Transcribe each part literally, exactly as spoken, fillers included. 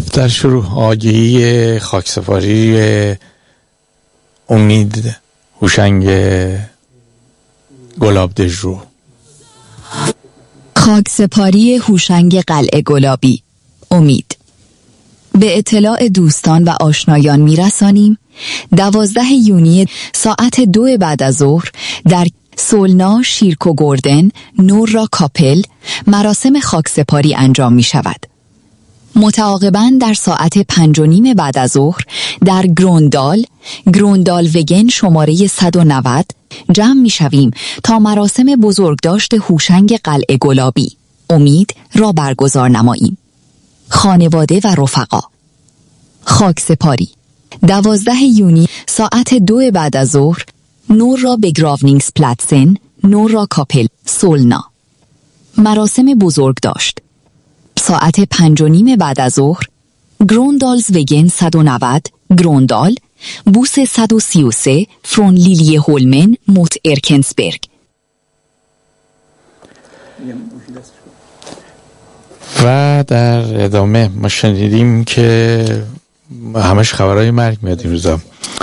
در شروع آگهی خاکسپاری امید هوشنگ گلابدژرو. خاکسپاری هوشنگ قلعه گلابی امید. به اطلاع دوستان و آشنایان میرسانیم دوازده یونیو ساعت دو بعد از ظهر در سولنا شیرکو گوردن نور را کاپل مراسم خاکسپاری انجام می شود. متعاقباً در ساعت پنج و نیم بعد از ظهر در گروندال گروندال وگن شماره صد و نود جمع می شویم تا مراسم بزرگداشت هوشنگ قلعه گلابی امید را برگزار نماییم. خانواده و رفقا. خاکسپاری دوازده یونیو ساعت دو بعد از ظهر نور را به گراونینگس پلاتسن نور را کاپل سولنا. مراسم بزرگداشت ساعت پنج و نیم بعد از ظهر گروندالز وگن صد و نود گروندال بوس صد و سی و سه فرون لیلی هولمن موت ارکنسبرگ. و در ادامه ما شنیدیم که همش خبرهای مرگ میاد این روزا.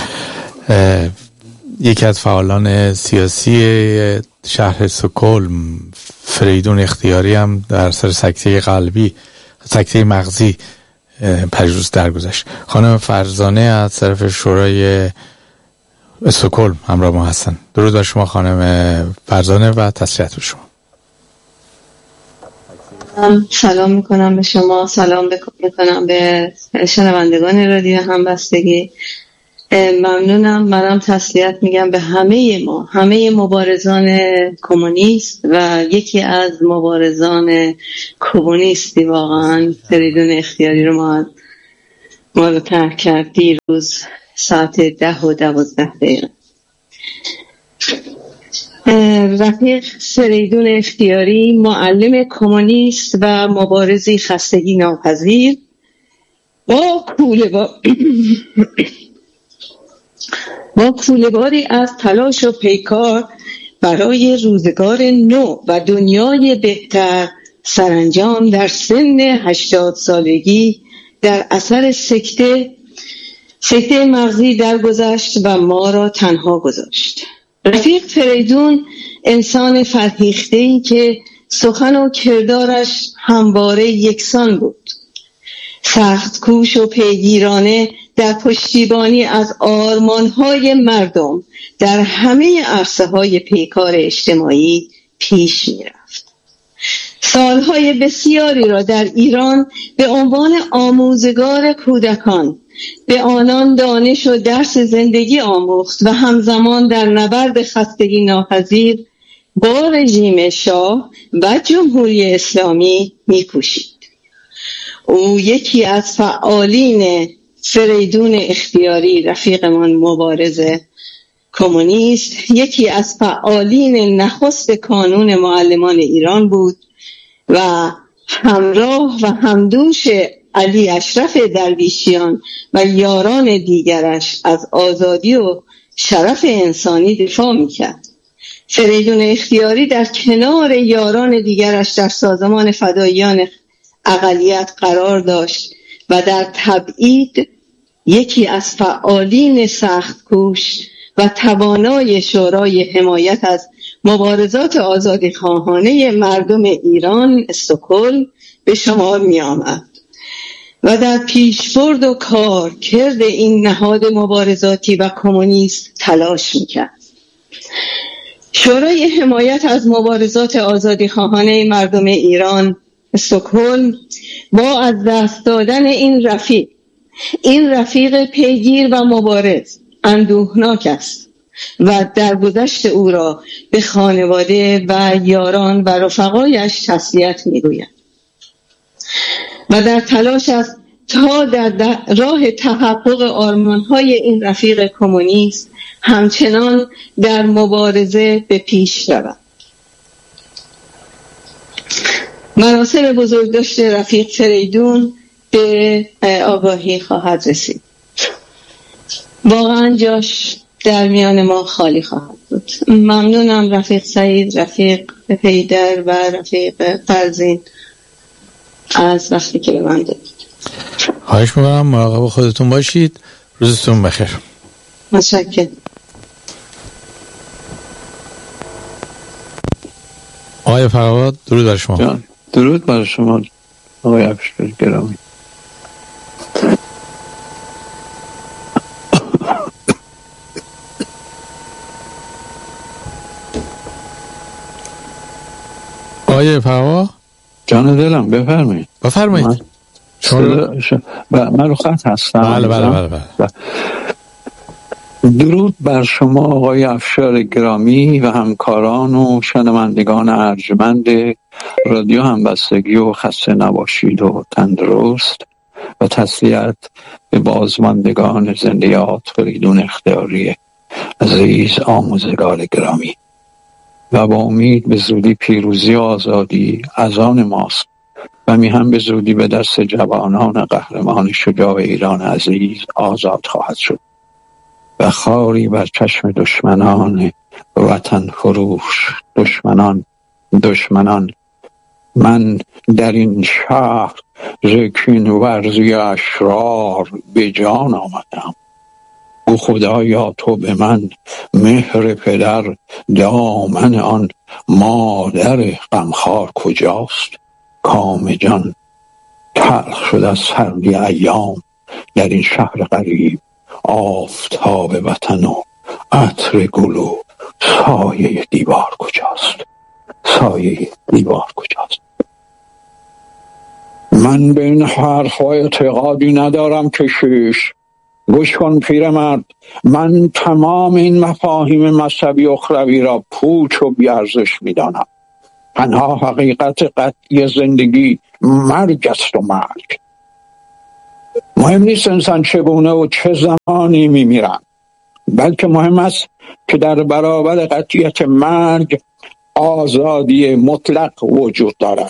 یکی از فعالان سیاسی شهر استکهلم فریدون اختیاری هم در سر سکته قلبی سکته مغزی پریروز درگذشت. خانم فرزانه از طرف شورای استکهلم همراه ما هستن. درود بر شما خانم فرزانه و تسلیت به شما. سلام میکنم به شما، سلام میکنم به شنوندگان رادیو همبستگی. ممنونم. منم تسلیت میگم به همه ما، همه مبارزان کمونیست و یکی از مبارزان کمونیستی واقعا فریدون اختیاری رو ما ما رو ترک کرد دیروز ساعت ده و دوازده دقیقه. رفیق فریدون اختیاری معلم کمونیست و مبارزی خستگی ناپذیر با کوله با با کوله‌باری از تلاش و پیکار برای روزگار نو و دنیای بهتر سرانجام در سن هشتاد سالگی در اثر سکته سکته مغزی درگذشت و ما را تنها گذاشت. رفیق فریدون انسان فرهیخته‌ای که سخن و کردارش همواره یکسان بود. سخت کوش و پیگیرانه در پشتیبانی از آرمان‌های مردم در همه عرصه‌های پیکار اجتماعی پیش می‌رفت. سالهای بسیاری را در ایران به عنوان آموزگار کودکان به آنان دانش و درس زندگی آموخت و همزمان در نبرد خستگی ناپذیر با رژیم شاه و جمهوری اسلامی می‌کوشید. او یکی از فعالین فریدون اختیاری رفیقمان مبارز کمونیست، یکی از فعالین نخست کانون معلمان ایران بود و همراه و همدوش علی اشرف درویشیان و یاران دیگرش از آزادی و شرف انسانی دفاع میکرد. فریدون اختیاری در کنار یاران دیگرش در سازمان فداییان اقلیت قرار داشت و در تبعید یکی از فعالین سخت کوش و توانای شورای حمایت از مبارزات آزادیخواهانه مردم ایران استکهلم به شمار می آمد و در پیشبرد و کار کرد این نهاد مبارزاتی و کمونیست تلاش می کرد. شورای حمایت از مبارزات آزادیخواهانه مردم ایران استکهلم با از دست دادن این رفیق این رفیق پیگیر و مبارز اندوهناک است و درگذشت او را به خانواده و یاران و رفقایش تسلیت می‌گوید و در تلاش است تا در راه تحقق آرمان‌های این رفیق کمونیست همچنان در مبارزه به پیش رود. مراسم بزرگداشت رفیق فریدون به آگاهی خواهد رسید. واقعا جاش در میان ما خالی خواهد بود. ممنونم رفیق سعید، رفیق حیدر و رفیق فرزین از وقتی که به من دادید. خواهش میکنم، مراقب خودتون باشید. روزتون بخیر. متشکرم. آقای فرهاد درود بر شما. جان. درود بر شما آقای افشار گرامی. آقای فرهاد جان دلم بفرمایید. بفرمایید. شما ش... من رو خط هستم. بله بله بله, بله. درود بر شما آقای افشار گرامی و همکاران و شنوندگان ارجمند رادیو همبستگی و خسته نباشید و تندرست و تسلیت به بازماندگان زندیات فریدون اختیاری عزیز آموزگار گرامی و با امید به زودی پیروزی و آزادی از آن ماست و می هم به زودی به دست جوانان قهرمان شجاع ایران عزیز آزاد خواهد شد و خاری بر چشم دشمنان وطن فروش. دشمنان دشمنان من در این شهر زکین ورزی اشرار به جان آمدم. او خدایا تو به من مهر پدر، دامن آن مادر غمخوار کجاست؟ کام جان تلخ شد از سردی ایام در این شهر غریب. آفتاب وطن و عطر گل و سایه دیوار کجاست؟ سایه دیوار کجاست؟ من به این حرف‌های اعتقادی ندارم کشیش. گوش کن پیرمرد، من تمام این مفاهیم مذهبی اخروی را پوچ و بیارزش می‌دانم. تنها حقیقت قطعی زندگی مرگ است و مرگ. مهم نیست انسان چگونه و چه زمانی میمیرند، بلکه مهم است که در برابر قطعیت مرگ آزادی مطلق وجود دارد.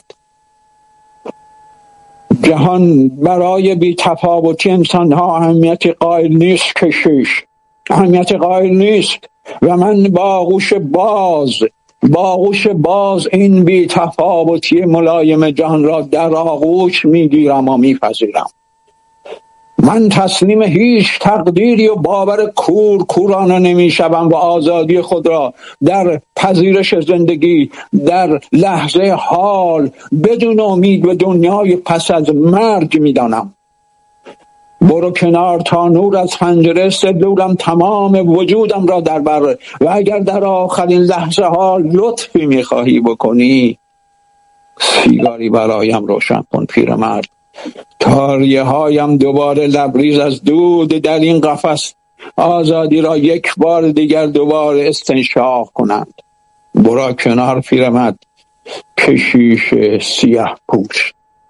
جهان برای بی‌تفاوتی انسان‌ها اهمیتی قائل نیست کشیش، اهمیتی قائل نیست و من با آغوش باز با آغوش باز این بی‌تفاوتی ملایم جهان را در آغوش میگیرم و میپذیرم. من تسلیم هیچ تقدیری و باور کور کورانه نمیشوم و آزادی خود را در پذیرش زندگی در لحظه حال بدون امید به دنیای پس از مرگ میدانم. برو کنار تا نور از پنجره سلولم تمام وجودم را در بر و اگر در آخرین لحظه ها لطفی میخواهی بکنی سیگاری برایم روشن کن پیرمرد، تا ریه هایم دوباره لبریز از دود در این قفس آزادی را یک بار دیگر دوباره استنشاق کنند. برو کنار پیرمرد کشیش سیاه پوش.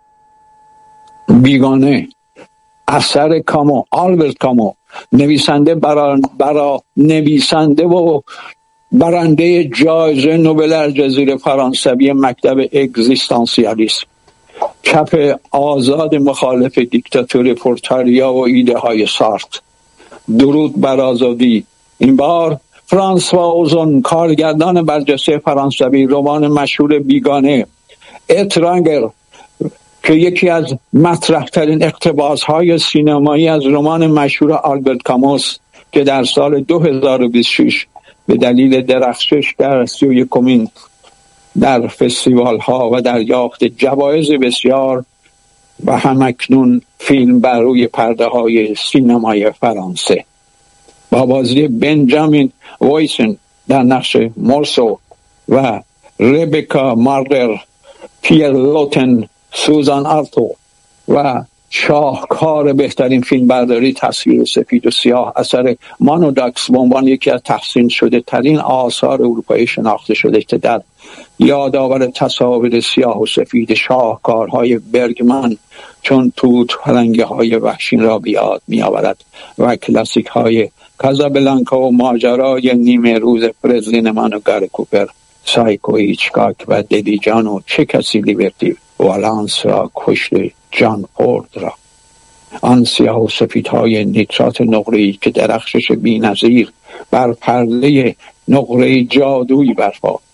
بیگانه اثر کامو، آلبرت کامو، نویسنده برا, برا نویسنده و برنده جایزه نوبل الجزیره فرانسوی مکتب اگزیستانسیالیسم، چپ آزاد مخالف دیکتاتور پورتالیا و ایده های سارت. درود بر آزادی. این بار فرانسوا اوزون، کارگردان برجسته فرانسوی، رمان مشهور بیگانه اترانگر که یکی از مطرح‌ترین اقتباس‌های سینمایی از رمان مشهور آلبرت کاموس که در سال دو هزار و بیست و شش به دلیل درخشش در سی و یکمین در فستیوال ها و دریافت جوایز بسیار و همکنون فیلم بر روی پرده های سینمای فرانسه با بازی بنجامین وایسن در نقش مورسو و ربکا مارگر، پیر لوتن، سوزان آرتو و شاهکار بهترین فیلم برداری تصویر سفید و سیاه اثر مانوداکس به عنوان یکی از تحسین شده ترین آثار اروپایی شناخته شده که در یادآور تصاویر سیاه و سفید شاهکارهای برگمن چون توت فرنگه های وحشین را بیاد می آورد و کلاسیک های کازابلانکا و ماجرای نیمه روز فرزلینمان و گار کوپر، سایکو هیچکاک و ددی جان و چه کسی لیبرتی والانس را کشته جان فورد را. آن سیاه و سفیدهای نیترات نقره‌ای که درخشش بی‌نظیر بر پرده نقره جادویی برپا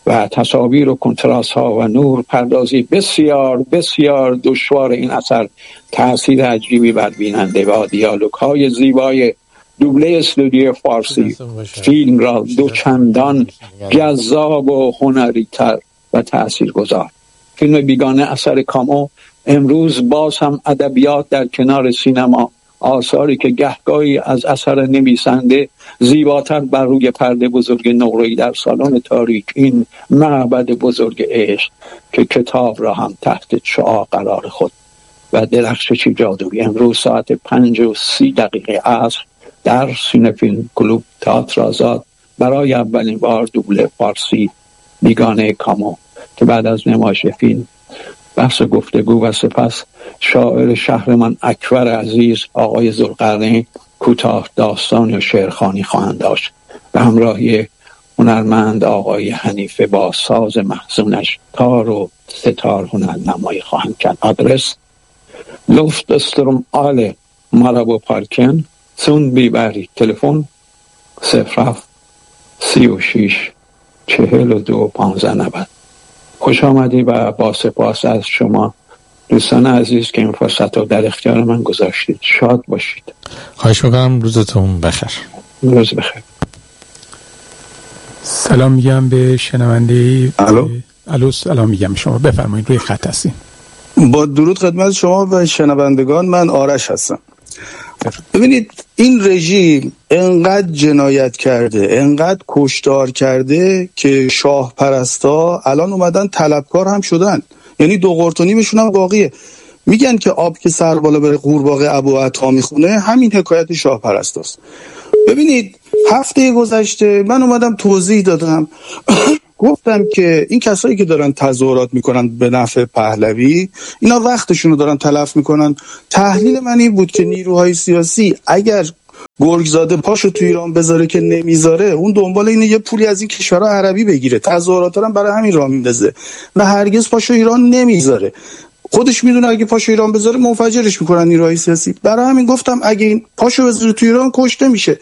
و تصاویر و کنتراست ها و نور پردازی بسیار بسیار دشوار این اثر تأثیر عجیبی بر بیننده و دیالوگ های زیبای دوبله استودیو فارسی فیلم را دوچندان جذاب و هنری تر و تأثیر گذار. فیلم بیگانه اثر کامو امروز باز هم ادبیات در کنار سینما، آثاری که گهگاهی از اثر نویسنده زیباتر بر روی پرده بزرگ نقره‌ای در سالن تاریک این معبد بزرگ عشق که کتاب را هم تحت شعاع قرار خود و درخششی جادویی امروز ساعت پنج و سی دقیقه عصر در سینفیلم کلوب تئاتر آزاد برای اولین بار دوبله فارسی بیگانه کامو که بعد از نمایش فیلم بحث گفتگو و سپس شاعر شهر من اکبر عزیز آقای ذوالقرنین کوتاه داستان و شعرخوانی خواهند داشت به همراهی هنرمند آقای حنیفه با ساز محزونش تار و ستار هنرنمایی خواهند کرد. آدرس لوفتستروم آل مارابو پارکن سوندبی بری. تلفن صفر هفت سی و شیش چهل و دو پانزده نود. خوش آمدی و با سپاس از شما دوستان عزیز که این فرصت رو در اختیار من گذاشتید. شاد باشید. خواهش میکنم. روزتون بخیر. روز بخیر. سلام میگم به شنونده. الو الو سلام میگم شما، بفرمایید، روی خط هستین. با درود خدمت شما و شنوندگان، من آرش هستم. ببینید این رژیم انقدر جنایت کرده، انقدر کشتار کرده که شاه پرستا الان اومدن طلبکار هم شدن. یعنی دو قرتونیمشون هم واقعیه. میگن که آب که سر بالا بره قورباغه ابو عطا میخونه، همین حکایت شاه پرستاست. ببینید هفته گذشته من اومدم توضیح دادم گفتم که این کسایی که دارن تظاهرات میکنن به نفع پهلوی، اینا وقتشون رو دارن تلف میکنن. تحلیل من این بود که نیروهای سیاسی اگر گرگزاده پاشو تو ایران بذاره که نمیذاره، اون دنبال اینه یه پولی از این کشورها عربی بگیره. تظاهرات هم برای همین راه میندازه و هرگز پاشو ایران نمیذاره. خودش میدونه اگه پاشو ایران بذاره منفجرش میکنن نیروهای سیاسی. برای همین گفتم اگه این پاشو بذاره تو ایران کشته میشه.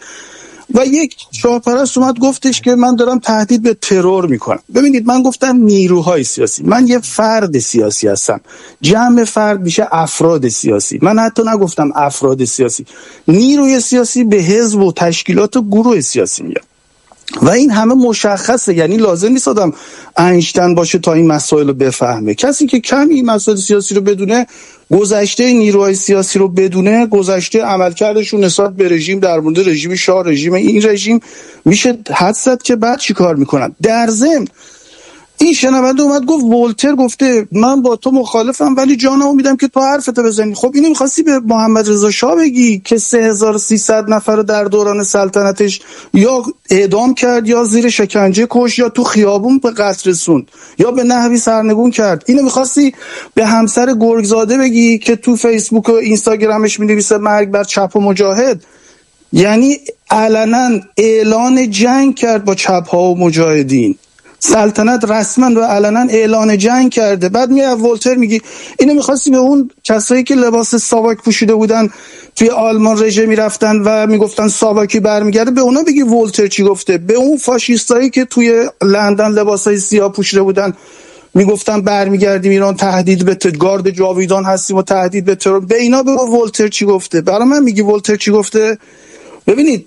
و یک شاهپرست اومد گفتش که من دارم تهدید به ترور میکنم. ببینید من گفتم نیروهای سیاسی، من یه فرد سیاسی هستم. جمع فرد میشه افراد سیاسی. من حتی نگفتم افراد سیاسی. نیروی سیاسی به حزب و تشکیلات و گروه سیاسی میگم. و این همه مشخصه، یعنی لازم نیست آدم اینشتین باشه تا این مسائل رو بفهمه. کسی که کمی این مسائل سیاسی رو بدونه، گذشته نیروهای سیاسی رو بدونه، گذشته عملکردشون نسبت به رژیم، در مورد رژیم شاه، رژیم این رژیم، میشه حدس زد که بعد چی کار میکنن. در ضمن این شنونده اومد گفت ولتر گفته من با تو مخالفم ولی جانمو میدم که تو حرفتو بزنی. خب اینو می‌خواستی به محمد رضا شاه بگی که سه هزار و سیصد نفر رو در دوران سلطنتش یا اعدام کرد یا زیر شکنجه کش یا تو خیابون به قتل رسوند یا به نحوی سرنگون کرد. اینو می‌خواستی به همسر گرگزاده بگی که تو فیسبوک و اینستاگرامش می‌نویسه مرگ بر چپ و مجاهد. یعنی علنا اعلان جنگ کرد با چپ‌ها و مجاهدین. سلطنت رسما و علنا اعلان جنگ کرده. بعد میاد ولتر میگی اینو می‌خواستی به اون کسایی که لباس ساواک پوشیده بودن توی آلمان رژه میرفتن و میگفتن ساواکی برمیگرده، به اونا بگی ولتر چی گفته. به اون فاشیستایی که توی لندن لباسای سیاه پوشیده بودن میگفتن برمیگردیم ایران، تهدید به گارد جاویدان هستیم و تهدید به ترور، به اینا به ولتر چی گفته. برای من میگی ولتر چی گفته؟ ببینید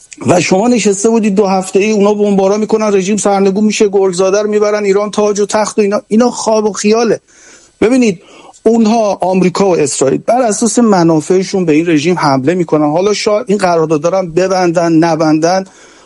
و شما نشسته بودید دو هفته ای اونا بمبارا میکنن، رژیم سرنگون میشه، گرگزاده رو میبرن ایران، تاج و تخت و اینا اینا خواب و خیاله. ببینید اونها آمریکا و اسرائیل بر اساس منافعشون به این رژیم حمله میکنن. حالا شاید این قرارداد دارن ببندن نبندن،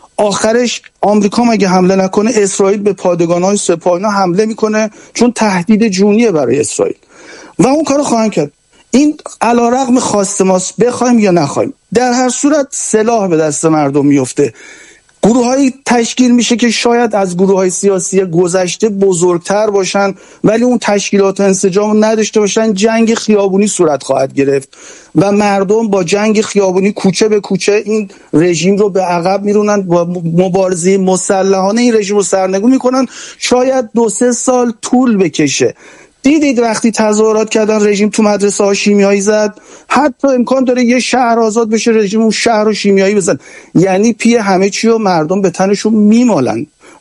آخرش آمریکا مگه حمله نکنه اسرائیل به پادگان‌های سپاه اینا حمله میکنه، چون تهدید جونیه برای اسرائیل و اون کارو خواهند کرد. این علیرغم خواست ماست، بخوایم یا نخوایم، در هر صورت سلاح به دست مردم میفته. گروه‌های تشکیل میشه که شاید از گروه‌های سیاسی گذشته بزرگتر باشن ولی اون تشکیلات و انسجام نداشته باشن. جنگ خیابونی صورت خواهد گرفت و مردم با جنگ خیابونی کوچه به کوچه این رژیم رو به عقب میرونن، با مبارزه مسلحانه این رژیم رو سرنگون میکنن. شاید دو سه سال طول بکشه. دیدید وقتی تظاهرات کردن رژیم تو مدرسه ها شیمیایی زد، حتی امکان داره یه شهر آزاد بشه رژیم اون شهر رو شیمیایی بزن. یعنی پی همه چی رو مردم به تنشون میمالن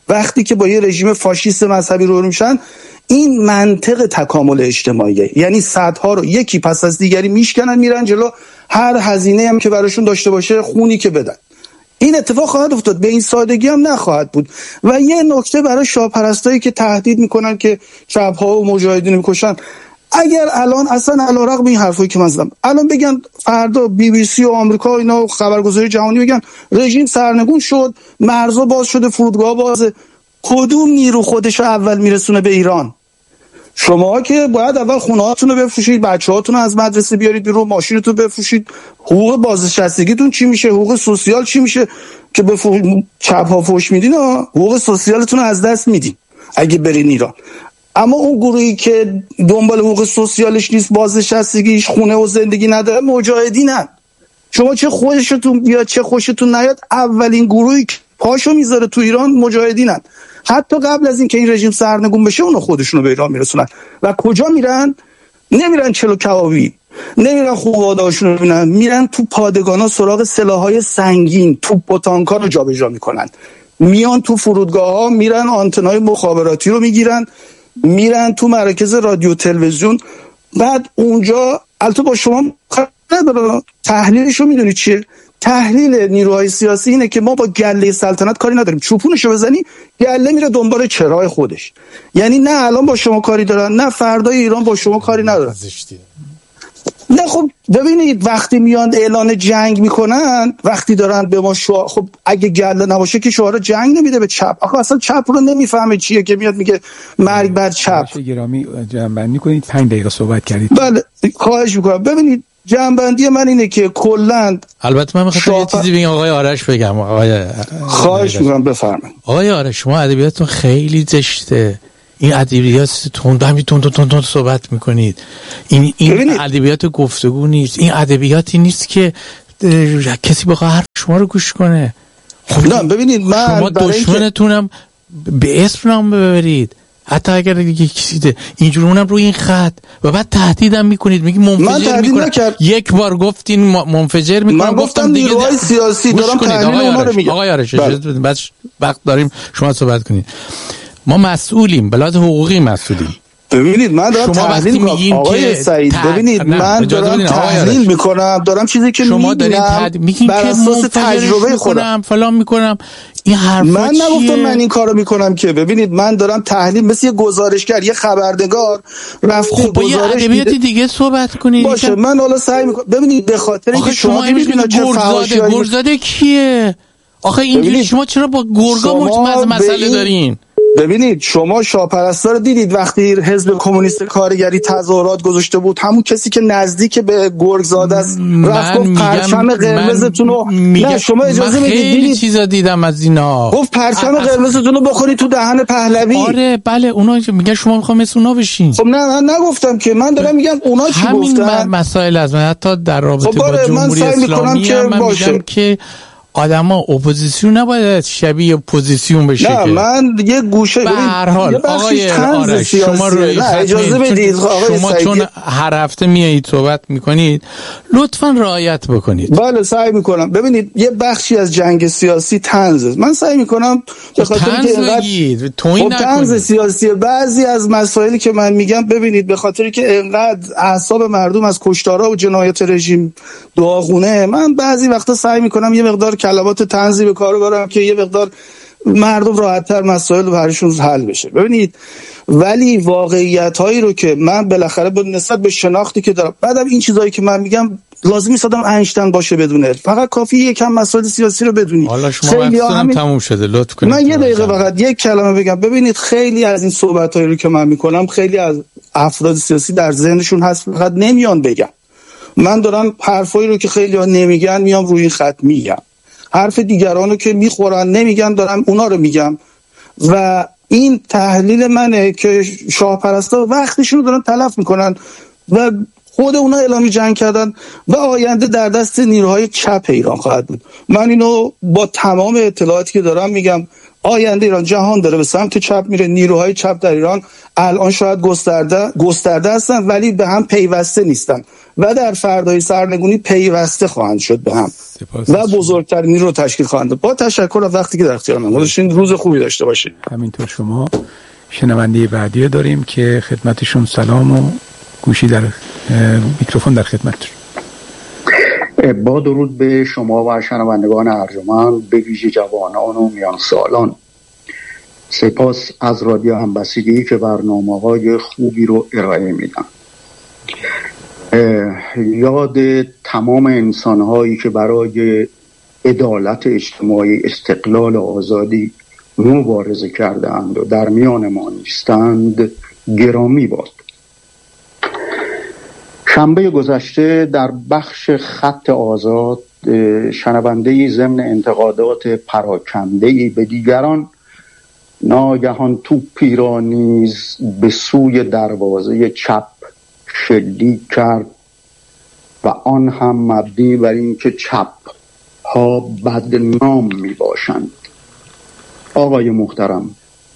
وقتی که با یه رژیم فاشیست مذهبی رو میشن، این منطق تکامل اجتماعیه. یعنی صدها رو یکی پس از دیگری میشکنن میرن جلو، هر هزینه هم که براشون داشته باشه خونی که بدن. این اتفاق خواهد افتاد، به این سادگی هم نخواهد بود. و یه نکته برای شاهپرستایی که تهدید میکنن که چپ‌ها و مجاهدین میکشن، اگر الان اصلا علیرغم این حرفایی که من زدم الان بگن فردا بی بی سی و آمریکا اینا خبرگزاری جهانی بگن رژیم سرنگون شد، مرزا باز شده، فرودگاه بازه، کدوم نیرو خودش رو اول میرسونه به ایران؟ شما که باید اول خونه‌هاتون رو بفروشید، بچه‌هاتون رو از مدرسه بیارید بیرون، ماشینتون بفروشید، حقوق بازنشستگیتون چی میشه، حقوق سوسیال چی میشه که به فو... چپ‌ها فوش میدین، حقوق سوسیالتون رو از دست میدین اگه برین ایران. اما اون گروهی که دنبال حقوق سوسیالش نیست، بازنشستگیش، خونه و زندگی نداره، مجاهدینن. شما چه خوشتون بیاد چه خوشتون نیاد، اولین گروهی که پاشو میذاره تو ایران مجاهدینن. حتی قبل از اینکه این رژیم سرنگون بشه اونا خودشونو به ایران میرسونن. و کجا میرن؟ نمیرن چلو کبابی، نمیرن خوباداشون رو ببینن، میرن تو پادگانا سراغ سلاحهای سنگین، توپ و تانکا رو جابجا میکنن، میان تو فرودگاه ها، میرن آنتنای مخابراتی رو میگیرن، میرن تو مراکز رادیو تلویزیون. بعد اونجا البته با شما ندارن، تحلیلشو میدونی چیه؟ تحلیل نیروهای سیاسی اینه که ما با گله سلطنت کاری نداریم، چوپونشو بزنی گله میره دنبال چرای خودش. یعنی نه الان با شما کاری دارن، نه فردای ایران با شما کاری ندارن. نه خب ببینید وقتی میان اعلان جنگ میکنن، وقتی دارن به ما شعار، خب اگه گله نباشه که شعار جنگ نمیده به چپ. آخه اصلا چپ رو نمیفهمه چیه که میاد میگه مرگ بر چپ. گرامی جنبندی کنید، پنج دقیقه صحبت کردید. بله خواهش میکنم. ببینید جنبندی من اینه که کلاً، البته من میخوام یه چیزی بگم آقای آرش بگم. آقای خواهش میکنم بفرمایید. آقای آرش شما ادبیاتتون خیلی زشته، این ادبیات تند همین تند تند تند صحبت میکنید. این این ادبیات گفتگو نیست، این ادبیاتی نیست که کسی بخواد حرف شما رو گوش کنه. خب نه ببینید من شما دشمنتونم به اسم نام ببرید، حتی اگر کسی اینجور اونم روی این خط، و بعد تهدیدم میکنید، میگی منفجر میکنم. یک بار گفتین منفجر میکنم، من گفتم دیگه نیروهای سیاسی دارم تحلیل اونا رو میگم. آقای آرش بعد وقت داریم شما صحبت کنید. ما مسئولیم، بلاد حقوقی مسئولیم. ببینید من دارم تحلیل میگم آقای سعید، ببینید من دارم تحلیل میکنم، دارم چیزی که شما دارین تد... میگین بر اساس تجربه خودم فلان میکنم. این حرفا من چیه؟ نگفتم من این کارو میکنم که. ببینید من دارم تحلیل، مثل یه گزارشگر، یه خبرنگار رفته خب گزارش میده. دیگه صحبت کنید باشه که... من حالا سعی میکنم. ببینید به خاطر اینکه شما میبینید چه فحاشی گرزاده کیه آخه اینجوری شما چرا با گرگا مجمع مسئله دارین؟ ببینید شما شاهپرستا رو دیدید وقتی حزب کمونیست کارگری تظاهرات گذاشته بود، همون کسی که نزدیک به گرگزاده است رفت گفت پرچم قرمزتون رو، نه شما اجازه میدید، خیلی چیزا دیدم از اینا، گفت پرچم قرمزتون رو بخورید تو دهن پهلوی. آره بله اونا میگن شما میخوام مثل اونا بشین. خب نه من نگفتم که، من دارم میگم اونا چی گفتن. همین مسائل از من حتی در رابطه خب با جمهوری اسلامی هم من میگم که آدما اپوزیسیون نباید شبیه اپوزیسیون بشه. نه من یه گوشه به هر حال آقای آرش شما روی اجازه بدید آقای شما سعید، چون هر هفته میایید صحبت میکنید لطفاً رعایت بکنید. بله سعی میکنم. ببینید یه بخشی از جنگ سیاسی طنزه، من سعی میکنم به خاطر اینکه اینقدر توهین نکنید. طنز سیاسی بعضی از مسائلی که من میگم، ببینید به خاطر اینکه اینقدر اعصاب مردم از کشتارها و جنایات رژیم داغونه، من بعضی وقتا سعی میکنم یه مقدار کلمات طنزی به کار ببرم که یه مقدار مردم راحت‌تر مسائل براشون حل بشه. ببینید ولی واقعیت هایی رو که من بالاخره به نسبت به شناختی که دارم، بعدم این چیزایی که من میگم لازم نیست آدم اینشتین باشه بدونه، فقط کافی یکم مسائل سیاسی رو بدونی. حالا شما وقتتون همین... تموم شده، لطف کنید من یه دقیقه فقط یک کلمه بگم. ببینید خیلی از این صحبتایی رو که من میکنم خیلی از افراد سیاسی در ذهنشون هست، فقط نمیان بگن. من دارم حرفایی رو که خیلی‌ها نمیگن میام روی این خط میگم، حرف دیگرانو که میخورن نمیگن دارم اونا رو میگم. و این تحلیل منه که شاهپرستا وقتشون رو دارن تلف میکنن و خود اونا اعلام جنگ کردن و آینده در دست نیروهای چپ ایران خواهد بود. من اینو با تمام اطلاعاتی که دارم میگم آینده ایران جهان داره به سمت چپ میره. نیروهای چپ در ایران الان شاید گسترده گسترده هستن ولی به هم پیوسته نیستن و در فردای سرنگونی پیوسته خواهند شد به هم و بزرگترین نیرو رو تشکیل خواهند داد. با تشکر از وقتی که در اختیار من گذاشتین. روز خوبی داشته باشید. همینطور شما. شنونده بعدی داریم که خدمتشون سلام و گوشی در میکروفون در خدمتتون. با درود به شما و شنوندگان ارجمند، به ویژه جوانان و میان سالان. سپاس از رادیو همبستگی که برنامه‌های خوبی رو ارائه میدن. یاد تمام انسان‌هایی که برای عدالت اجتماعی، استقلال و آزادی مبارزه کردند و در میان ما نیستند گرامی باد. شنبه گذشته در بخش خط آزاد شنونده‌ای ضمن انتقادات پراکنده‌ای به دیگران ناگهان توپی را نیز به سوی دروازه چپ شلیک کرد و آن هم مبنی بر اینکه چپ ها بدنام می باشند. آقای محترم،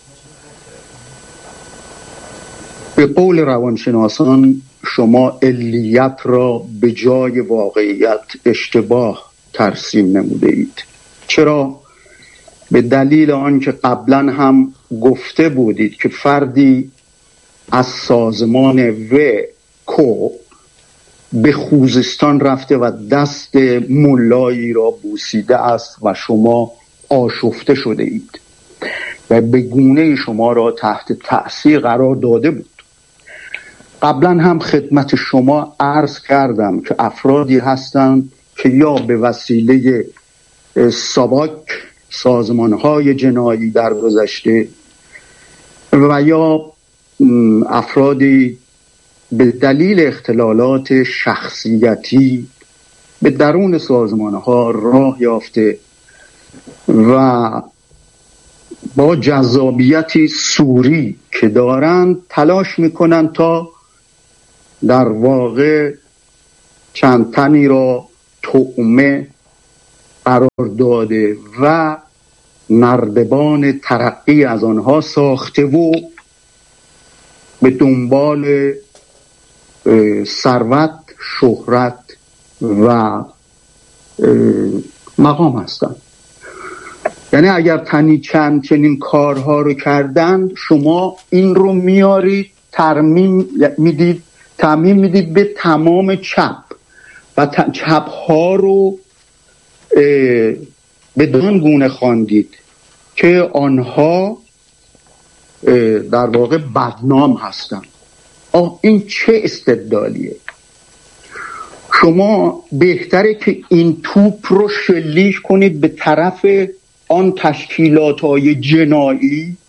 به قول روانشناسان شما علیت را به جای واقعیت اشتباه ترسیم نموده اید. چرا؟ به دلیل آنکه قبلا هم گفته بودید که فردی از سازمان و کو به خوزستان رفته و دست ملایی را بوسیده است و شما آشفته شده اید و به گونه شما را تحت تأثیر قرار داده بود. قبلا هم خدمت شما عرض کردم که افرادی هستند که یا به وسیله ساواک، سازمانهای جنایی در گذشته، و یا افرادی به دلیل اختلالات شخصیتی به درون سازمانها راه یافته و با جذابیتی سوری که دارند تلاش میکنند تا در واقع چند تنی را طعمه قرار داده و نردبان ترقی از آنها ساخته و به دنبال ثروت، شهرت و مقام هستند. یعنی اگر تنی چند چنین کارها رو کردند، شما این رو میارید ترمیم میدید تعمیم میدید به تمام چپ و چپ ها رو بدان گونه خواندید که آنها در واقع بدنام هستند. آه این چه استدلالیه؟ شما بهتره که این توپ رو شلیک کنید به طرف آن تشکیلات های جنایی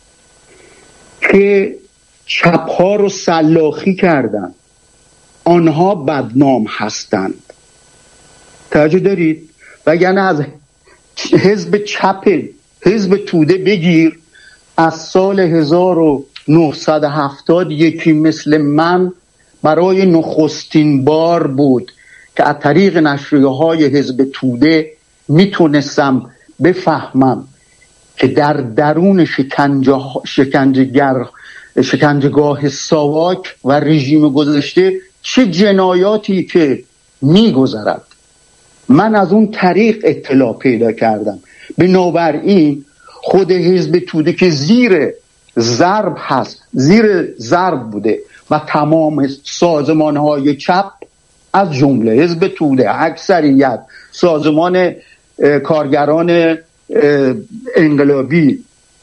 که چپ ها رو سلاخی کردن. آنها بدنام هستند. توجه دارید؟ وگرنه از حزب چپ، حزب توده بگیر، از سال هزار و نهصد و هفتاد یکی مثل من برای نخستین بار بود که از طریق نشریه های حزب توده میتونستم بفهمم که در درون شکنجه شکنجهگر شکنجهگاه ساواک و رژیم گذشته چه جنایاتی که میگذرد. من از اون طریق اطلاع پیدا کردم. بنابراین خود حزب توده که زیر ضرب هست، زیر ضرب بوده و تمام سازمان‌های چپ از جمله حزب توده، اکثریت سازمان کارگران انقلابی،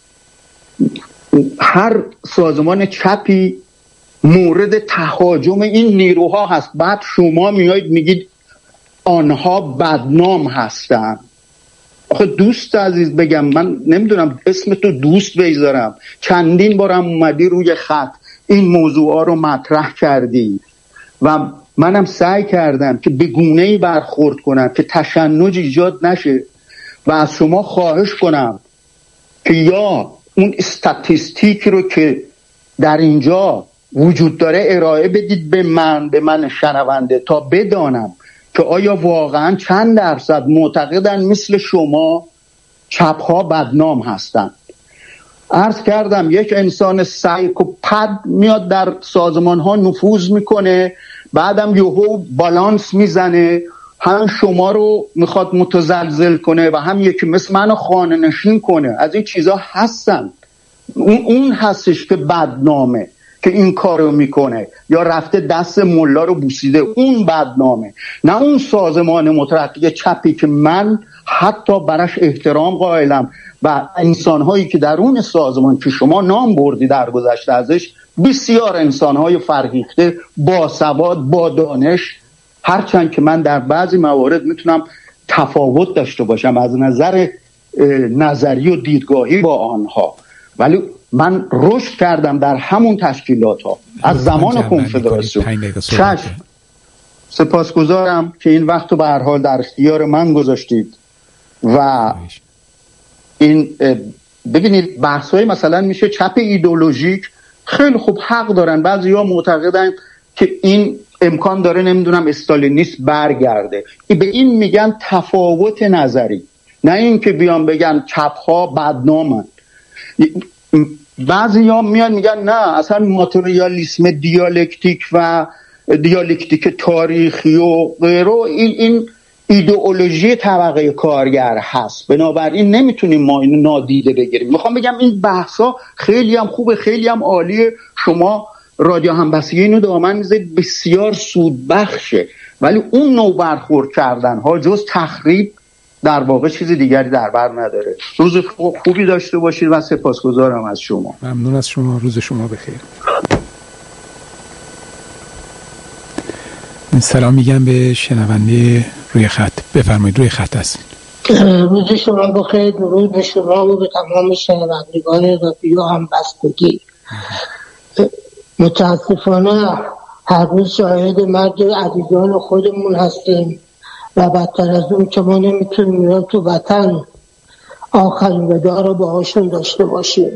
هر سازمان چپی مورد تهاجم این نیروها هست. بعد شما میایید میگید آنها بدنام هستن. آخه دوست عزیز بگم، من نمیدونم اسم تو دوست بگذارم، چندین بارم اومدی روی خط این موضوعا رو مطرح کردی و منم سعی کردم که به گونه‌ای برخورد کنم که تشنج ایجاد نشه و از شما خواهش کنم که یا اون استاتیستیک رو که در اینجا وجود داره ارائه بدید به من به من شنونده تا بدانم که آیا واقعا چند درصد معتقدن مثل شما چپ ها بدنام هستند. عرض کردم یک انسان سایکوپت میاد در سازمان ها نفوذ میکنه، بعدم یهو بالانس میزنه، هم شما رو میخواد متزلزل کنه و هم یکی مثل منو خانه نشین کنه. از این چیزا هستن. اون اون هستش که بدنامه که این کارو میکنه، یا رفته دست ملا رو بوسیده، اون بدنامه، نه اون سازمان مترقی چپی که من حتی براش احترام قائلم و انسانهایی که در اون سازمان که شما نام بردی در گذشته ازش، بسیار انسانهای فرهیخته، با سواد، با دانش، هرچند که من در بعضی موارد میتونم تفاوت داشته باشم از نظر نظری و دیدگاهی با آنها، ولی من رشد کردم در همون تشکیلات ها از زمان کنفدراسیون. چشم، سپاسگزارم که این وقت رو به هر حال در اختیار من گذاشتید. و این ببینید بحث‌های مثلا میشه چپ ایدئولوژیک، خیلی خوب حق دارن، بعضیا معتقدن که این امکان داره نمیدونم استالینیسم برگرده، به این میگن تفاوت نظری، نه این که بیان بگن چپ‌ها بدنامن. بعضیا میان میگن نه اصلا ماتریالیسم دیالکتیک و دیالکتیک تاریخی و غیره این این ایدئولوژی طبقه کارگر هست، بنابراین نمیتونیم ما اینو نادیده بگیریم. میخوام بگم این بحثا خیلی هم خوبه، خیلی هم عالیه، شما رادیو همبستگی اینو دامن میذارید، بسیار سود بخشه، ولی اون نوع برخورد کردن ها جز تخریب در واقع چیز دیگری در بر نداره. روز خوبی داشته باشید و سپاسگزارم از شما. ممنون از شما، روز شما بخیر. سلام میگم به شنونده روی خط، بفرمایید روی خط هستید. روز شما بخیر، درود به شما و به تمام شنوندگان رادیو همبستگی. متاسفانه هر روز شاهد مرگ عزیزان خودمون هستیم و بدتر از اون که ما نمیتونیم اینا تو وطن آخرین ودا رو باهاشون داشته باشیم.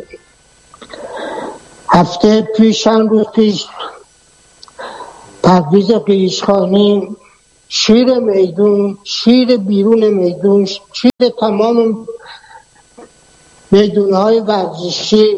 هفته پیش چند روز پیش پرویز قیشخانی شیر میدون، شیر بیرون میدون، شیر تمام میدونهای ورزشی،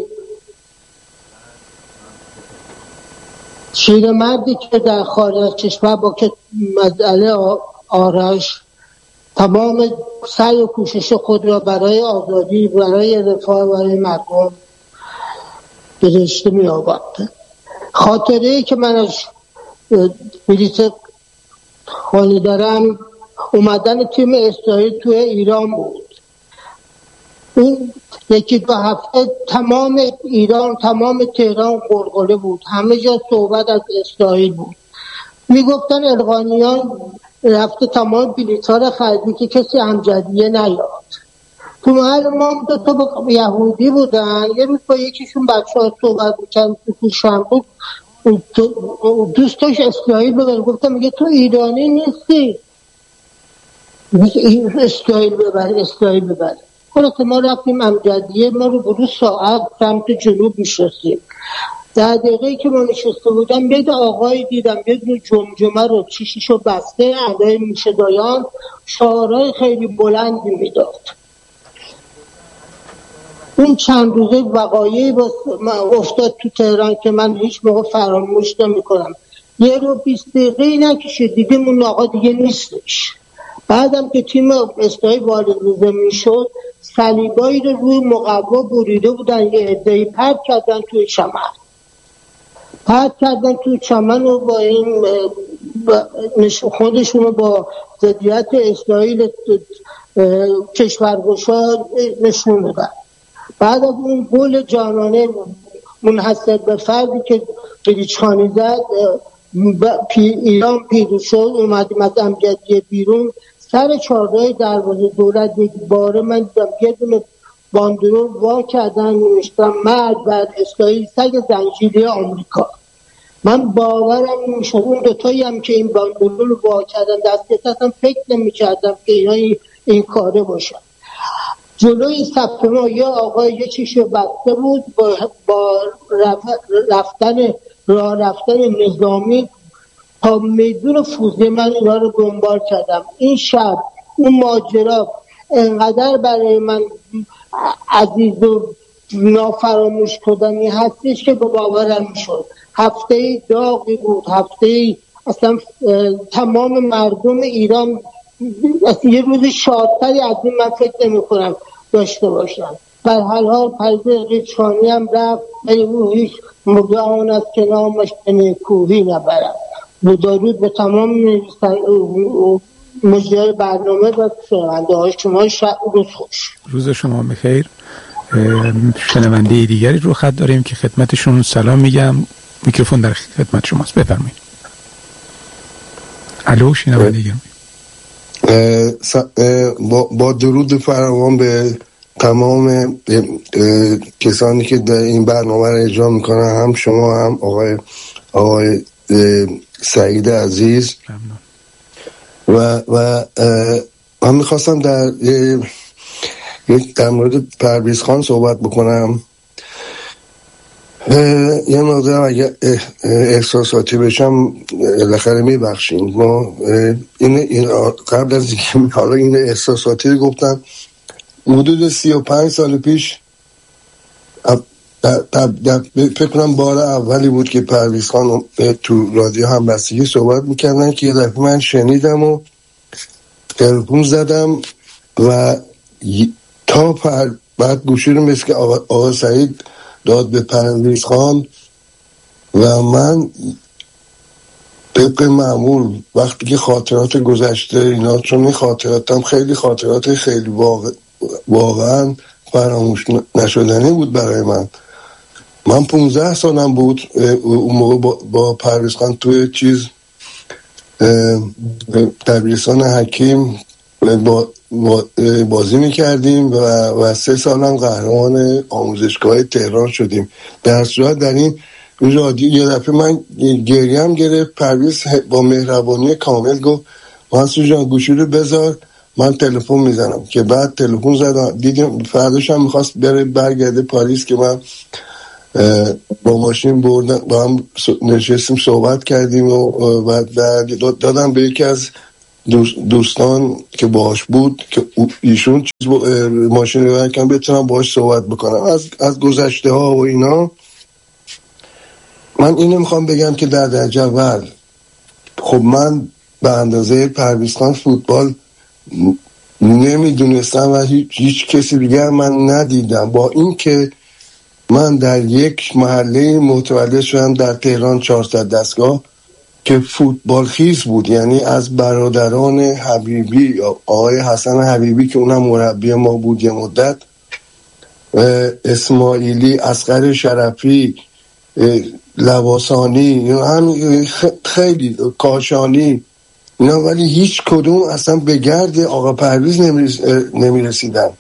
شیر مردی که در خارج از کشور با که مسئله آرش تمام سعی و کوشش خود را برای آزادی، برای رفاه، برای مردم برشته می آورد. خاطره ای که من از بلیت خالی دارم اومدن تیم اسرائیل توی ایران بود. این یکی دو هفته تمام ایران، تمام تهران غلغله بود، همه جا صحبت از اسرائیل بود. میگفتن افغانیان رفته تمام بلیط ها رو خریدن که کسی امجدیه نیاد. تو محل ما دو تا با یهودی بودن، یه روز با یکیشون بچه ها صحبت بودن تو کوشم بود، دوستاش اسرائیل ببر، گفتم میگه تو ایرانی نیستی، میگه اسرائیل ببر اسرائیل ببر. خلاصه ما رفتیم امجدیه، ما رو برو ساعت سمت جنوب میشستیم. در دقیقه که ما نشسته بودم یه آقای دیدم یه دو جمجمه رو چشیشو بسته عدای میشدایان شعارهای خیلی بلندی میداد. اون چند روزه وقایعی افتاد تو تهران که من هیچ موقع فراموش نمی کنم. یه رو بیست دقیقه نکشید دیگه اون آقا دیگه نیستش. بعدم که تیم اسرائیل وارد زمین شد صلیبایی رو روی مقوا بریده بودن، یه عده‌ای پرت کردن توی چمن پرت کردن توی چمن و با این خودشون رو با ضدیت اسرائیل کشورگشا نشون دادن. بعد از اون گل جانانه منحصر به فردی که قلیچخانی زد پی ایران پیروز شد، اومدیم از امجدیه بیرون، سر چهارراه دروازه دولت یک باره من دیدم یه دونه باندرول وا کردن نوشتم مرد بر اسرائیل سگ زنجیری آمریکا. من باورم نمیشد اون دوتایی هم که این باندرول وا کردن دست اصلا فکر نمی کردم که اینا این, این کاره باشن. جلوی صف ما یه آقای یه چیشو بسته بود با, با رفتن راه رفتن نظامی تا میدون فوزی من اینا رو دنبال کردم. این شب اون ماجرا انقدر برای من عزیز و نافراموش کردنی هستش که به باورم میشد. هفته داغی بود، هفته اصلا تمام مردم ایران اصلا یه روز شادتری از این من فکر نمی کنم داشته باشم. بر حال حال پریز قیچانی هم رفت، ولی او هیچ مرده آن است که نامش به نیکویی نبرد. بدارود به تمام مجریای برنامه و شنونده های شما. شب روز خوش. روز شما بخیر. شنونده دیگری رو خط داریم که خدمتشون سلام میگم. میکروفون در خدمت شماست، بفرمایید. الو شنونده دیگری. با, با درود فراوان به تمام کسانی که در این برنامه رو اجرا میکنن، هم شما هم آقای آقای سعید عزیز. و و من میخواستم در در مورد پرویز خان صحبت بکنم. یه مقدار اگه احساساتی بشم بالاخره میبخشین. ما این, این قبل از اینکه حالا این احساساتی رو گفتم، حدود سی و پنج سال پیش فکر کنم بار اولی بود که پرویز خان تو رادیو همبستگی صحبت میکردن که یه دفعه من شنیدم و تلفن زدم و تا پر بعد گوشی رو مثل که آقا, آقا سعید داد به پرویز خان و من طبق معمول وقتی که خاطرات گذشته اینا، چون این خاطراتم خیلی خاطرات خیلی واقع واقعا فراموش نشدنی بود برای من. من پونزده سالم بود اون موقع با, با پرویز خان توی چیز دبیرستان حکیم با بازی میکردیم و, و سه سالم قهرمان آموزشگاه تهران شدیم. در صورت در این رادیو یه دفعه من گریم گرفت. پرویز با مهربانی کامل گفت منصور جان گوشی رو بذار من تلفن میزنم، که بعد تلفن زدم. دیدیم فرداش هم میخواست بره برگرده پاریس که من با ماشین بردم، با هم نشستیم صحبت کردیم و بعد دادم به یکی از دوستان که باهاش بود که ایشون چیز ماشین رو برکن بتونم باهاش صحبت بکنم از از گذشته ها و اینا. من اینو میخوام بگم که در درجه اول خب من به اندازه پرویز خان فوتبال نمیدونستم و هیچ, هیچ کسی دیگر من ندیدم، با این که من در یک محله متولد شدم در تهران چهارصد دستگاه که فوتبال خیز بود، یعنی از برادران حبیبی، آقای حسن حبیبی که اونم مربی ما بود یه مدت، اسماعیلی، اصغر شرفی، لواسانی، هم خیلی کاشانی اینا، ولی هیچ کدوم اصلا به گرد آقا پرویز نمی رسیدن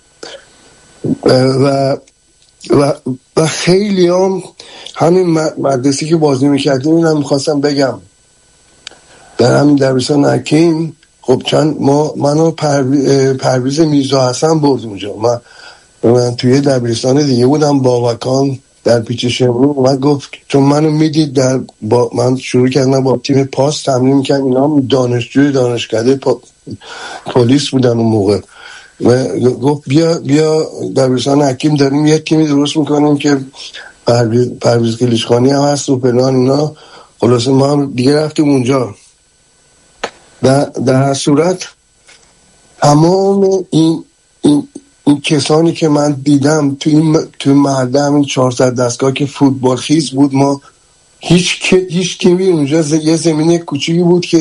و و و خیلی هم همین مدرسی که بازی میکردیم این هم میخواستم بگم در همین دبیرستان حکیم. خب چند ما منو پرویز, پرویز میرزا حسن برد اونجا. من, من توی دبیرستان دیگه بودم باوکان در پیچ شمرو. من گفت چون منو میدید در با من شروع کردم با تیم پاس تمرین میکردم. اینا دانشجوی دانشکده پا... پلیس بودن اون موقع و گفت بیا بیا دبیرستان حکیم داریم یه تیمی درست میکنیم که پرویز پرویز کلیشخانی هم هست و فلان اینا. خلاصه ما هم دیگه رفتیم اونجا. در در صورت تمام این این این کسانی که من دیدم تو این تو محله همین چهارصد دستگاه که فوتبال خیز بود، ما هیچ هیچ تیمی اونجا ز... یه زمینه کوچیکی بود که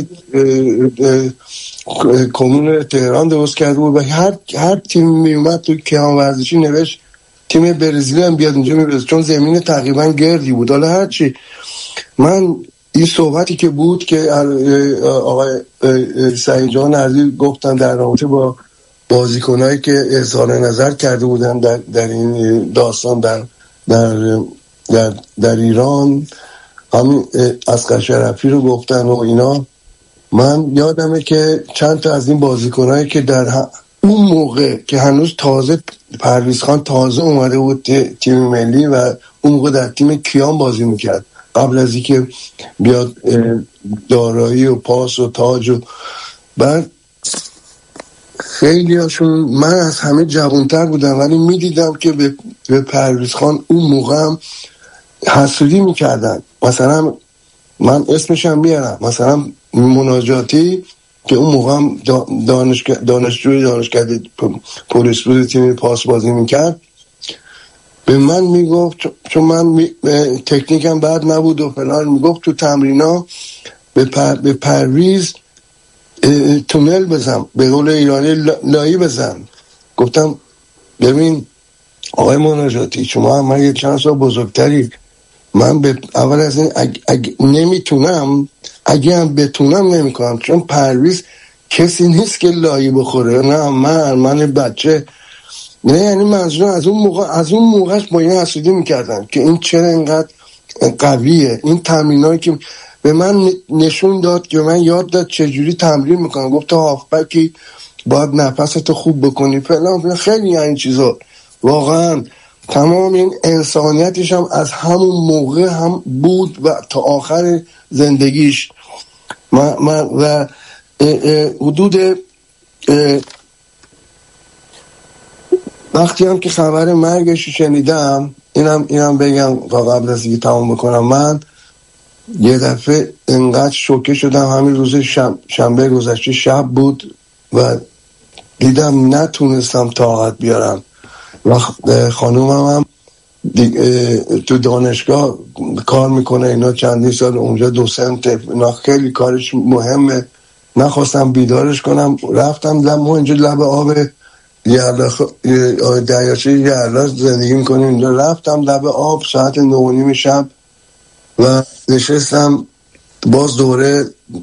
کمون تهران درست کرده بود و هر هر تیم می اومد تو کیهان ورزشی نوشت تیم برزیلی هم بیاد اونجا میرسه، چون زمین تقریبا گردی بود. حالا هر چی من این صحبتی که بود که آقای سعید جان عزیز گفتن در رابطه با بازیکنایی که اظهار نظر کرده بودن در در این داستان در در در, در ایران، همین اصغر شرفی رو گفتن و اینا. من یادمه که چند تا از این بازیکنایی که در اون موقع که هنوز تازه پرویز خان تازه اومده بود تیم ملی و اون موقع در تیم کیان بازی میکرد قبل از اینکه بیاد دارایی و پاس و تاج و بعد خیلی هاشون من از همه جوانتر بودم، ولی میدیدم که به, به پرویز خان اون موقع هم حسودی میکردن. مثلا من اسمشم بیارم، مثلا مناجاتی که اون موقع هم دانشگاه دانشجوی دانشکده پلیس بود، تیم پاس بازی میکرد، به من میگفت چون من می... تکنیکم بد نبود و فلان، میگفت تو تمرینا به, پر... به پرویز تونل بزن، به قول ایرانی لایی بزن. گفتم ببین آقای مناجاتی، شما هم من یک چند سال بزرگتری، من به اول از این اگ... اگ... نمیتونم، اگه هم بتونم نمیکنم، چون پرویز کسی نیست که لایی بخوره. نه من من بچه نه، یعنی منظورم از اون موقع از اون موقعش با این حسودی میکردن که این چرا اینقدر قویه. این تمرینایی که به من نشون داد که من یاد داد چجوری تمرین میکنم. گفت تا هافبکی باید نفستو خوب بکنی فلان، خیلی این چیزا. واقعا تمام این انسانیتش هم از همون موقع هم بود و تا آخر زندگیش. من, من و حدود وقتی هم که خبر مرگش شنیدم، اینم اینم بگم تا قبل از اینکه تمام بکنم، من یه دفعه انقدر شوکه شدم. همین روز شم، شنبه گذشته شب بود و دیدم نتونستم طاقت بیارم. و خانومم هم تو دانشگاه کار میکنه، اینا چندین سال اونجا دوسنت، اینا خیلی کارش مهمه. نخواستم بیدارش کنم، رفتم لب اینجا لب آب یرلا خ... دریاچه یرلا زندگی میکنیم اینجا. رفتم لب آب ساعت نه و نیم شب و نشستم. باز دوره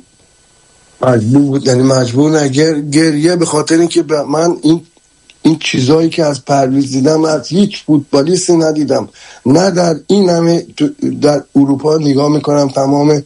مجبور بود، یعنی مجبور نه گر... گریه به خاطر اینکه من این این چیزایی که از پرویز دیدم از هیچ فوتبالیستی ندیدم. نه در این همه در اروپا نگاه میکنم تمام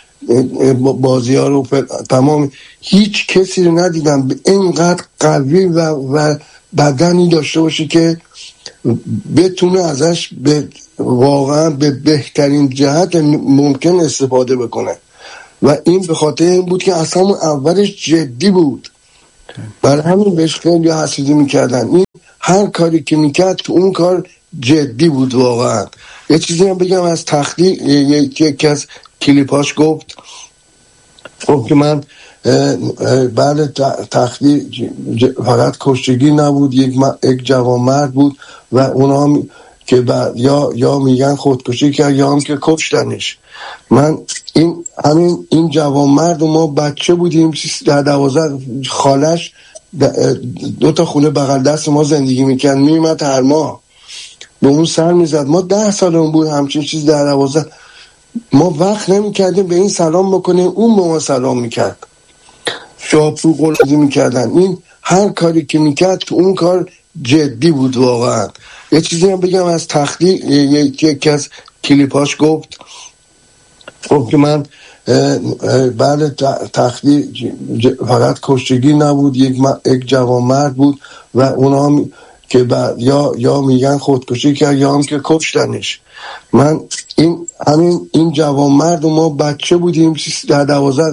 بازی ها رو، تمام هیچ کسی رو ندیدم اینقدر قوی و, و بدنی داشته باشه که بتونه ازش به واقعا به بهترین جهت ممکن استفاده بکنه. و این به خاطر این بود که اصلا اولش جدی بود، برای همین بهش خیلی حسودی میکردن. این هر کاری که میکرد که اون کار جدی بود واقعا. یه چیزی هم بگم از تخلیق، یکی از کلیپاش گفت گفت که من بعد تخلیق فقط کشتگی نبود، یک, یک جوان مرد بود و اونا که بعد یا یا میگن خودکشی کرد یا هم که کشتنش. من این همین این جوان مرد و ما بچه بودیم در دوازده، خالش دو تا خونه بغل دست ما زندگی میکرد، میمد هر ماه به اون سر میزد. ما ده سالمون بود همچین چیز در دوازده. ما وقت نمیکردیم به این سلام بکنیم، اون به ما سلام میکرد، شاپو قلازی میکردن. این هر کاری که میکرد که اون کار جدی بود واقعا. یه چیزی هم بگم از تخلیق، یکی از کلیپاش گفت گفت که من بعد تخلیق فقط کشتگی نبود، یک, یک جوان مرد بود و اونا که بعد یا یا میگن خودکشی کرد یا هم که کشتنش. من این همین این جوان مرد و ما بچه بودیم در دوازده